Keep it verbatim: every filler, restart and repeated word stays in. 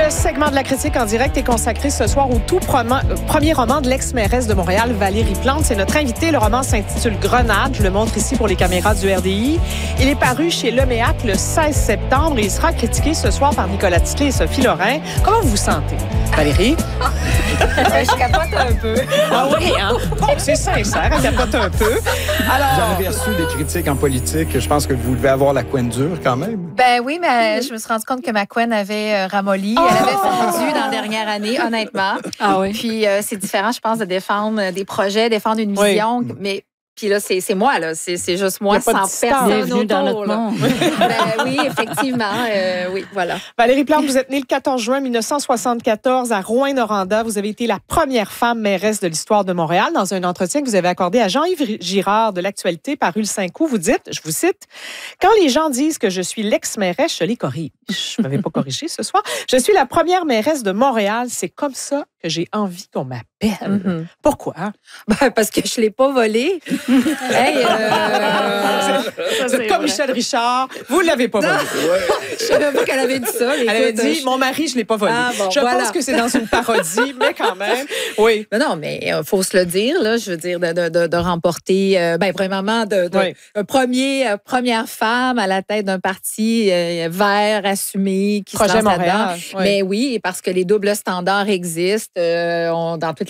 Le segment de la critique en direct est consacré ce soir au tout promo- premier roman de l'ex-mairesse de Montréal, Valérie Plante. C'est notre invité. Le roman s'intitule Grenade. Je le montre ici pour les caméras du R D I. Il est paru chez Leméac le seize septembre et il sera critiqué ce soir par Nicolas Titley et Sophie Lorrain. Comment vous vous sentez, Valérie? Je capote un peu. Ah oui, hein? Bon, c'est sincère, elle capote un peu. Alors... Vous en avez reçu des critiques en politique. Je pense que vous devez avoir la couenne dure quand même. Ben oui, mais je me suis rendu compte que ma couenne avait euh, ramolli. Oh! Elle avait fondu dans la dernière année, honnêtement. Ah oui. Puis euh, c'est différent, je pense, de défendre des projets, défendre une Oui. vision. Mais puis là, c'est, c'est moi, là. C'est, c'est juste moi, Il y a pas de sans distance. personne Bienvenue autour. dans notre là. monde. Ben oui, effectivement. euh, oui, voilà. Valérie Plante, vous êtes née le quatorze juin mille neuf cent soixante-quatorze à Rouyn-Noranda. Vous avez été la première femme mairesse de l'histoire de Montréal. Dans un entretien que vous avez accordé à Jean-Yves Girard de l'Actualité paru le cinq août, vous dites, je vous cite, « Quand les gens disent que je suis l'ex-mairesse, je les corrige. » Je ne m'avais pas corrigé ce soir. « Je suis la première mairesse de Montréal. C'est comme ça que j'ai envie qu'on m'appelle. Mm-hmm. Pourquoi? Ben, parce que je ne l'ai pas volé. Hey, euh... C'est comme Michel Richard, vous ne l'avez pas volé. Je ne savais pas qu'elle avait dit ça. Elle avait Écoute, dit, je- mon mari, je ne l'ai pas volé. Ah, bon, je voilà. pense que c'est dans une parodie, mais quand même. Oui. Mais non, mais il faut se le dire, là, je veux dire, de, de, de, de remporter, euh, ben, premièrement, de, de, Oui. un premier, euh, première femme à la tête d'un parti euh, vert, assumé, qui Projet se lance là-dedans. Montréal. Oui. Mais oui, parce que les doubles standards existent euh, on- dans toutes